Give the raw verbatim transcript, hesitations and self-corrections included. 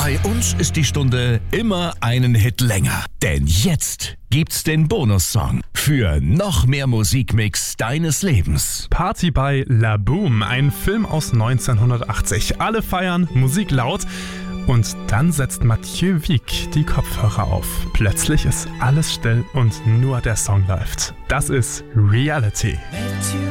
Bei uns ist die Stunde immer einen Hit länger. Denn jetzt gibt's den Bonussong für noch mehr Musikmix deines Lebens. Party bei La Boom, ein Film aus neunzehnhundertachtzig. Alle feiern, Musik laut. Und dann setzt Mathieu Wieck die Kopfhörer auf. Plötzlich ist alles still und nur der Song läuft. Das ist Reality. Met you